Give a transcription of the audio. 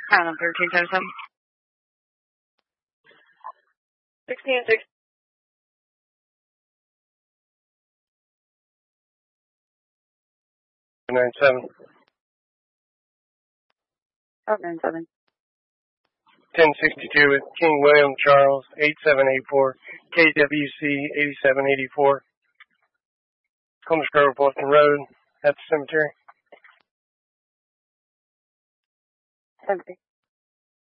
Island 1377. 1660. 97. 597. 1062 with King William Charles, 8784, KWC 8784. Combs Grove, Boston Road, at the cemetery. 70.